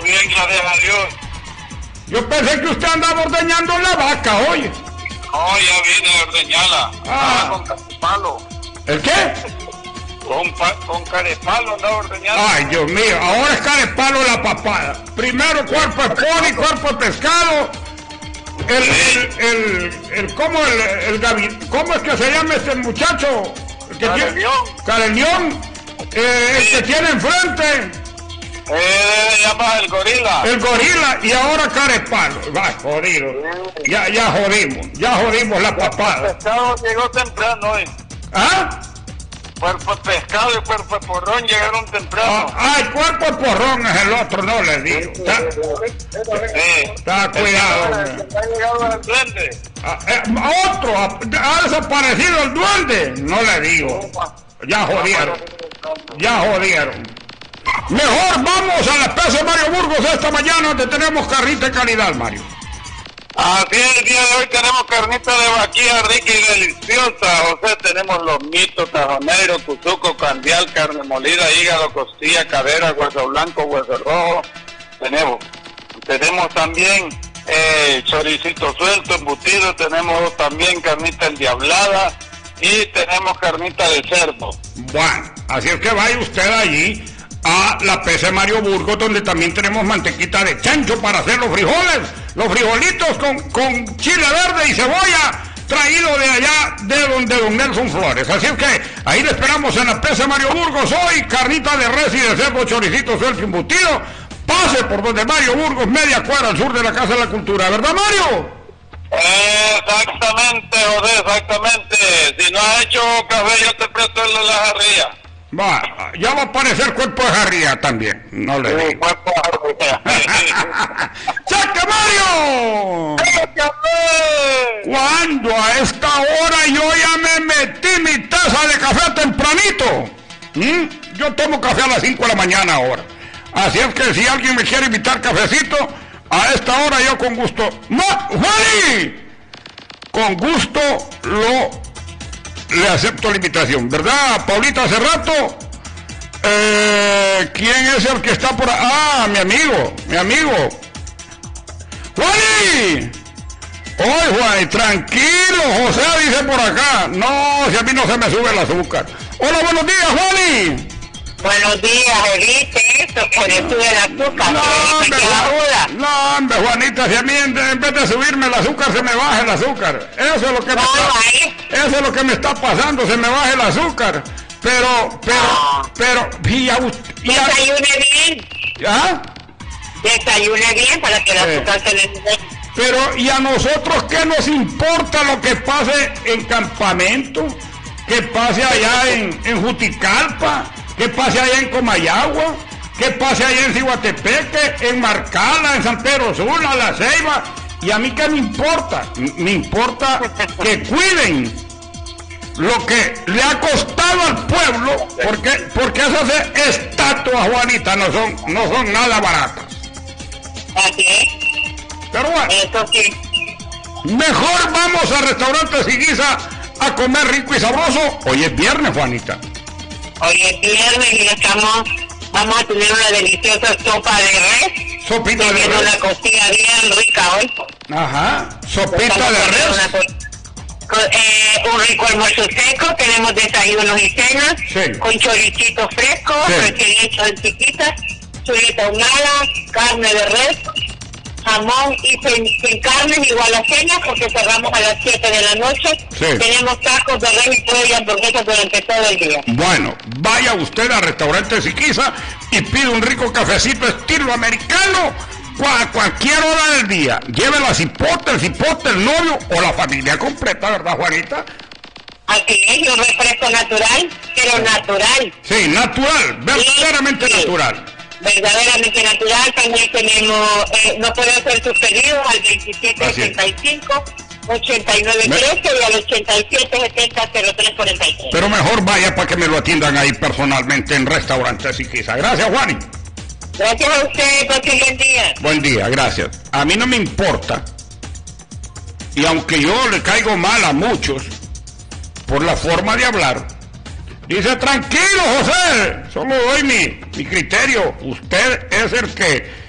bien, gracias a Dios. Yo pensé que usted andaba ordeñando la vaca, oye. No, ya vine a ordeñarla. Con carepalo. ¿El qué? Con carepalo andaba ordeñando. Ay, Dios mío, ahora es carepalo la papada. Primero cuerpo de pony, cuerpo de pescado. ¿Cómo es que se llama este muchacho? El que Carelión. El que tiene enfrente. Se llama el gorila. El gorila y ahora carepalo. Va, jodido. Ya jodimos la papada. El pescado llegó temprano hoy. ¿Ah? Cuerpo de pescado y cuerpo de porrón llegaron temprano. El cuerpo de porrón es el otro, no le digo. Está cuidado. ¿Ha llegado el duende? Otro, ha desaparecido el duende. No le digo. Ya jodieron. Mejor vamos a la especie Mario Burgos esta mañana, donde tenemos carnita de calidad, Mario. Así es, el día de hoy tenemos carnita de vaquilla rica y deliciosa. José, tenemos lomitos, tajonero, cuzuco, candial, carne molida, hígado, costilla, cadera, hueso blanco, hueso rojo. Tenemos también choricito suelto, embutido, tenemos también carnita endiablada y tenemos carnita de cerdo. Bueno, así es que vaya usted allí a la PC Mario Burgos, donde también tenemos mantequita de chancho para hacer los frijoles, los frijolitos con chile verde y cebolla, traído de allá de donde don Nelson Flores. Así es que ahí le esperamos en la PC Mario Burgos hoy, carnita de res y de cerdo, choricito suelto embutido. Pase por donde Mario Burgos, media cuadra al sur de la Casa de la Cultura, ¿verdad, Mario? Exactamente, José, exactamente. Si no has hecho café, yo te presto la jarría. Ya va a aparecer cuerpo de jarría también, no le digo. Cuerpo de jarría. ¡Chaca, Mario! ¿Cuándo? A esta hora yo ya me metí mi taza de café tempranito. Yo tomo café a las 5 de la mañana ahora. Así es que si alguien me quiere invitar cafecito, a esta hora yo con gusto... ¡No, Juani! Con gusto le acepto la invitación, ¿verdad, Paulita? Hace rato, ¿quién es el que está por ahí? Mi amigo. ¡Juani! ¡Oye, Juani, tranquilo! José dice por acá. No, si a mí no se me sube el azúcar. Hola, buenos días, Juani. Buenos días, ¿oíste eso? Por eso sube el azúcar. No, hombre, Juanita, si a mí en vez de subirme el azúcar, se me baja el azúcar. Eso es lo que me está pasando, se me baja el azúcar. Pero, desayune bien. ¿Ah? Desayune bien para que el azúcar se le sube. Pero, ¿y a nosotros qué nos importa lo que pase en Campamento? ¿Qué pase allá en Juticalpa? ¿Qué pase allá en Comayagua? ¿Qué pase allá en Ciguatepeque? ¿En Marcala? ¿En San Pedro Sula? ¿La Ceiba? ¿Y a mí qué me importa? Me importa que cuiden lo que le ha costado al pueblo, porque esas estatuas, Juanita, no son nada baratas. Así es. Pero bueno, eso sí. Mejor vamos al restaurante Siguiza a comer rico y sabroso. Hoy es viernes, Juanita. Hoy es viernes y vamos a tener una deliciosa sopa de res. Sopita de res. Una costilla bien rica hoy. Ajá, sopita de res. Un rico almuerzo seco, tenemos desayunos y cenas, sí, con choricitos frescos, sí, recién hechos en chiquitas, chuleta ahumada, carne de res, jamón y sin carne igual las cenas, porque cerramos a las 7 de la noche. Sí. Tenemos tacos de res y pollo y hamburguesas durante todo el día. Bueno, vaya usted al restaurante Siquiza y pide un rico cafecito estilo americano a cualquier hora del día. Lleve la cipote, el novio o la familia completa, ¿verdad, Juanita? Así es, un refresco natural, pero natural. Sí, natural, verdaderamente sí, natural. Verdaderamente natural. También tenemos, no puede hacer sus pedidos al 2785 8913 y al 8770 0343. Pero mejor vaya para que me lo atiendan ahí personalmente en restaurante Siquiza. Gracias, Juani. Gracias a usted, pase un buen día. Buen día, gracias. A mí no me importa, y aunque yo le caigo mal a muchos por la forma de hablar, dice, tranquilo, José, solo doy mi criterio. Usted es el que